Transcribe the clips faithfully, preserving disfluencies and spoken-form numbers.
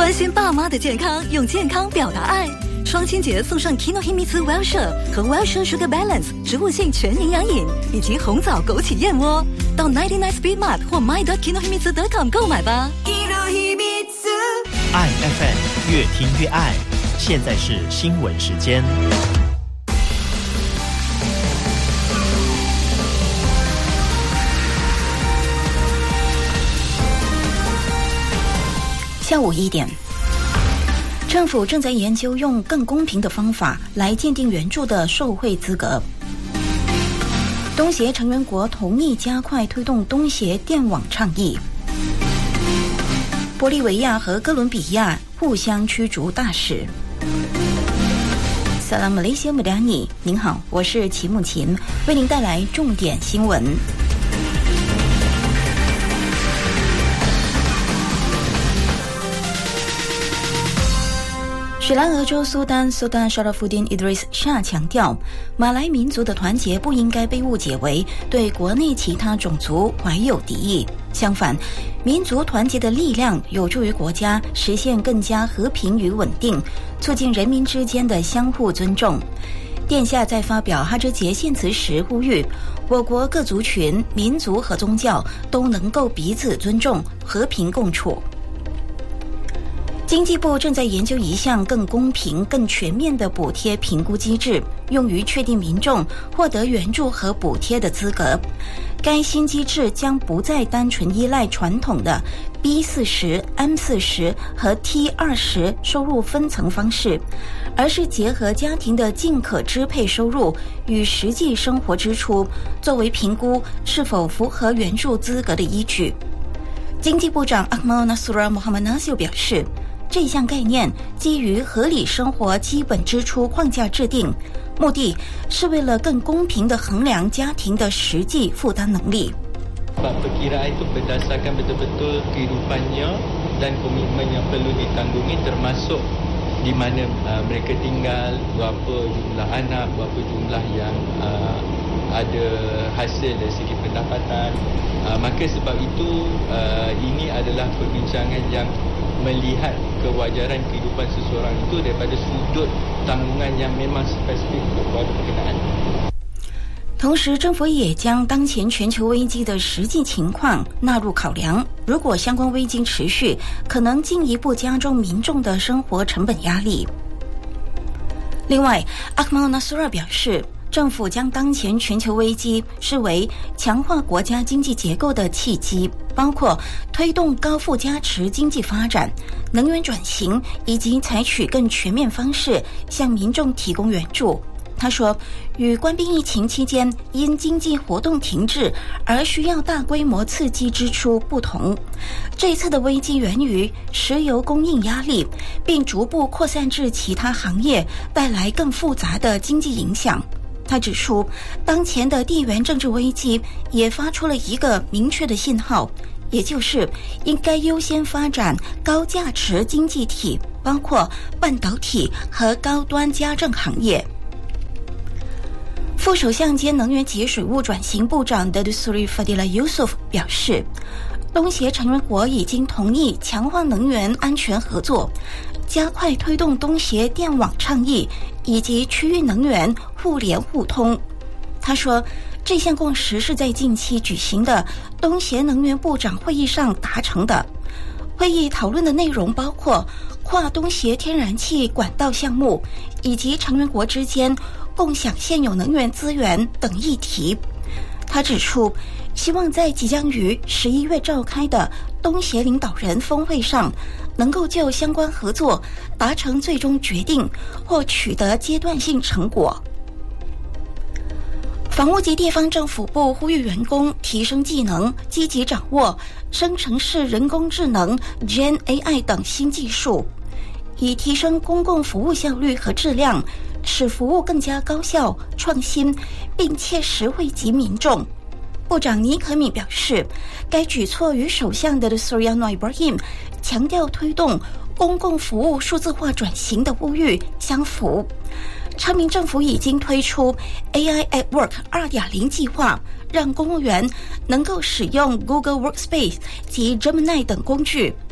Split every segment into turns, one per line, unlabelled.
关心爸妈的健康，用健康表达爱。双亲节送上 Kinohimitsu Wellshire 和 Wellshire Sugar Balance 植物性全营养饮，以及红枣枸杞燕窝。到九十九 Speed Mart 或 my dot kinohimitsu dot com 购买吧。
爱 F M 越听越爱。现在是新闻时间。
下午一点，政府正在研究用更公平的方法来鉴定援助的受惠资格。东协成员国同意加快推动东协电网倡议。玻利维亚和哥伦比亚互相驱逐大使。萨拉马雷西姆达尼，您好，我是齐木琴，为您带来重点新闻。史兰俄州苏丹苏丹沙拉夫丁伊德瑞斯夏强调，马来民族的团结不应该被误解为对国内其他种族怀有敌意，相反，民族团结的力量有助于国家实现更加和平与稳定，促进人民之间的相互尊重。殿下在发表哈芝节献词时呼吁，我国各族群、民族和宗教都能够彼此尊重，和平共处。经济部正在研究一项更公平、更全面的补贴评估机制，用于确定民众获得援助和补贴的资格。该新机制将不再单纯依赖传统的 B 四十、M 四十和 T 二十收入分层方式，而是结合家庭的净可支配收入与实际生活支出，作为评估是否符合援助资格的依据。经济部长 Akmal Nasrullah Mohamad Nasir 表示，这项概念基于合理生活基本支出框架制定，目的是为了更公平地衡量家庭的实际负担能力。
Sebab perkiraan itu berdasarkan betul-betul kehidupannya dan komitmen yang perlu ditanggungi, termasuk di mana uh, mereka tinggal, berapa jumlah anak, berapa jumlah yang uh, ada hasil dari segi pendapatan. Uh, maka sebab itu uh, ini adalah perbincangan yang melihat kewajaran kehidupan seseorang itu daripada sudut tanggungan yang memang spesifik untuk keluarga berkenaan。
同时，政府也将当前全球危机的实际情况纳入考量。如果相关危机持续，可能进一步加重民众的生活成本压力。另外，阿克曼纳苏尔表示，政府将当前全球危机视为强化国家经济结构的契机，包括推动高附加值经济发展、能源转型，以及采取更全面方式向民众提供援助。他说，与关闭疫情期间因经济活动停滞而需要大规模刺激支出不同，这次的危机源于石油供应压力，并逐步扩散至其他行业，带来更复杂的经济影响。他指出，当前的地缘政治危机也发出了一个明确的信号，也就是应该优先发展高价值经济体，包括半导体和高端家政行业。副首相兼能源及水务转型部长 Datusri Fadila Yusuf 表示，东协成员国已经同意强化能源安全合作，加快推动东协电网倡议以及区域能源互联互通。他说，这项共识是在近期举行的东协能源部长会议上达成的。会议讨论的内容包括跨东协天然气管道项目以及成员国之间共享现有能源资源等议题。他指出，希望在即将于十一月召开的东协领导人峰会上，能够就相关合作达成最终决定或取得阶段性成果。房屋及地方政府部呼吁员工提升技能，积极掌握生成式人工智能 Gen A I 等新技术，以提升公共服务效率和质量，使服务更加高效、创新，并切实惠及民众。部长尼可米表示，该举措与首相的 Suryano Ibrahim 强调推动公共服务数字化转型的呼吁相符。昌明政府已经推出 A I at Work 二点零 计划，让公务员能够使用 Google Workspace 及 Gemini 等工具，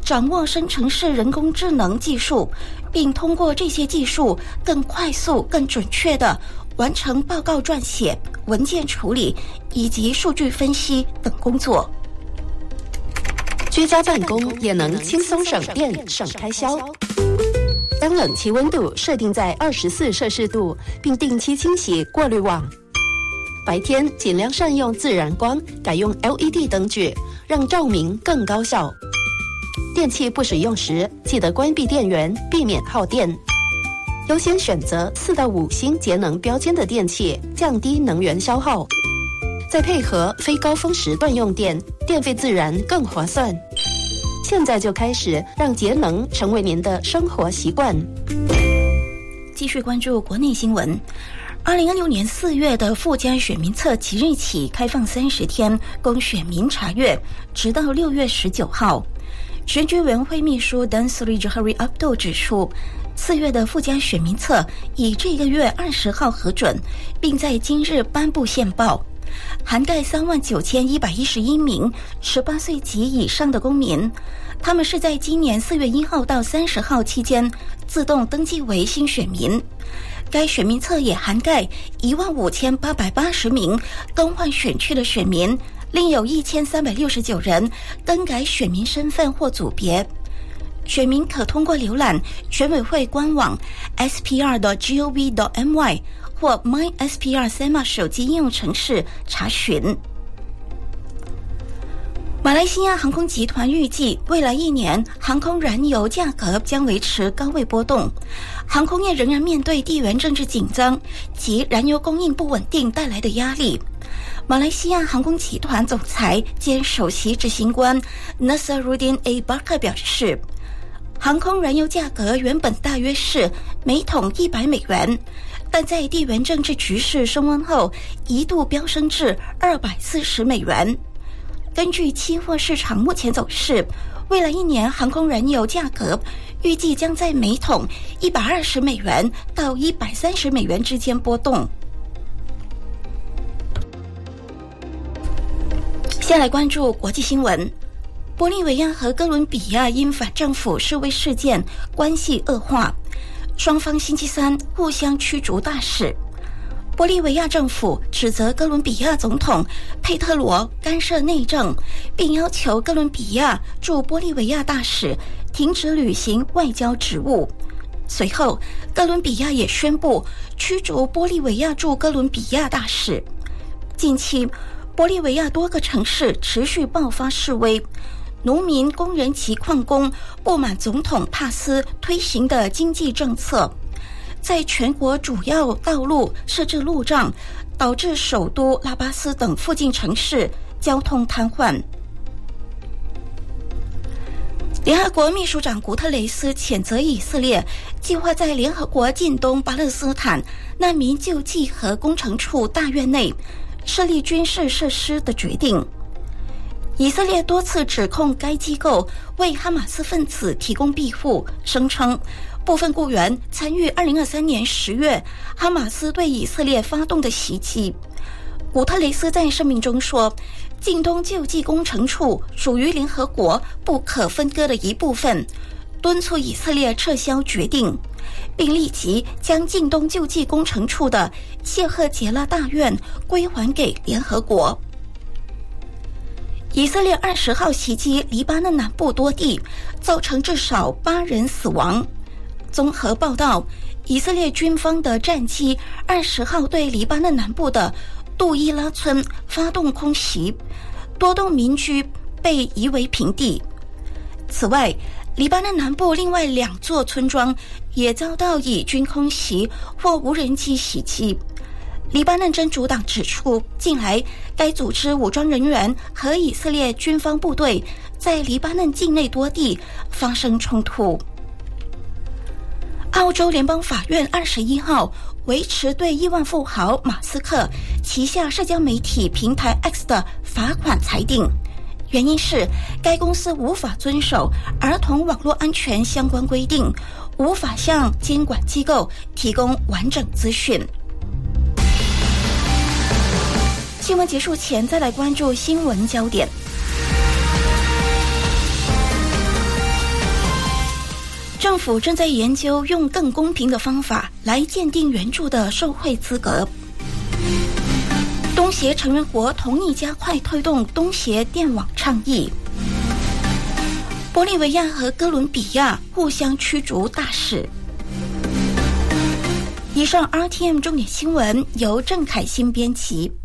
掌握生成式人工智能技术，并通过这些技术更快速、更准确地完成报告撰写、文件处理以及数据分析等工作。
居家办公也能轻松省电、省开销。将冷气温度设定在二十四摄氏度，并定期清洗过滤网。白天尽量善用自然光，改用 L E D 灯具，让照明更高效。电器不使用时，记得关闭电源，避免耗电。优先选择四到五星节能标签的电器，降低能源消耗。再配合非高峰时段用电，电费自然更划算。现在就开始让节能成为您的生活习惯。
继续关注国内新闻。二零二六年四月的附加选民册即日起开放三十天供选民查阅，直到六月十九号。选举委员会秘书 Dan Sri Johari Abdul 指出，四月的附加选民册以这个月二十号核准，并在今日颁布宪报，涵盖三万九千一百一十一名十八岁及以上的公民，他们是在今年四月一号到三十号期间自动登记为新选民。该选民册也涵盖一万五千八百八十名更换选区的选民，另有一千三百六十九人更改选民身份或组别。选民可通过浏览选委会官网 s p r dot gov dot m y 或 My S P R S E M A 手机应用程式查询。马来西亚航空集团预计，未来一年航空燃油价格将维持高位波动，航空业仍然面对地缘政治紧张及燃油供应不稳定带来的压力。马来西亚航空集团总裁兼首席执行官 Nasaruddin A. Barker 表示，航空燃油价格原本大约是每桶一百美元，但在地缘政治局势升温后，一度飙升至二百四十美元。根据期货市场目前走势，未来一年航空燃油价格预计将在每桶一百二十美元到一百三十美元之间波动。先来关注国际新闻。玻利维亚和哥伦比亚因反政府示威事件关系恶化，双方星期三互相驱逐大使。玻利维亚政府指责哥伦比亚总统佩特罗干涉内政，并要求哥伦比亚驻玻利维亚大使停止履行外交职务。随后，哥伦比亚也宣布驱逐玻利维亚驻哥伦比亚大使。近期，玻利维亚多个城市持续爆发示威，农民、工人及矿工不满总统帕斯推行的经济政策，在全国主要道路设置路障，导致首都拉巴斯等附近城市交通瘫痪。联合国秘书长古特雷斯谴责以色列计划在联合国近东巴勒斯坦难民救济和工程处大院内设立军事设施的决定。以色列多次指控该机构为哈马斯分子提供庇护，声称部分雇员参与二零二三年十月哈马斯对以色列发动的袭击。古特雷斯在声明中说，近东救济工程处属于联合国不可分割的一部分，敦促以色列撤销决定，并立即将近东救济工程处的谢赫杰拉大院归还给联合国。以色列二十号袭击黎巴嫩南部多地，造成至少八人死亡。综合报道，以色列军方的战机二十号对黎巴嫩南部的杜伊拉村发动空袭，多栋民居被夷为平地。此外，黎巴嫩南部另外两座村庄也遭到以军空袭或无人机袭击。黎巴嫩真主党指出，近来该组织武装人员和以色列军方部队在黎巴嫩境内多地发生冲突。澳洲联邦法院二十一号维持对亿万富豪马斯克旗下社交媒体平台 X 的罚款裁定，原因是该公司无法遵守儿童网络安全相关规定，无法向监管机构提供完整资讯。新闻结束前，再来关注新闻焦点。 政府正在研究用更公平的方法来鉴定援助的受惠资格。东协成员国同意加快推动东协电网倡议。玻利维亚和哥伦比亚互相驱逐大使。以上 R T M 重点新闻由郑凯欣编辑。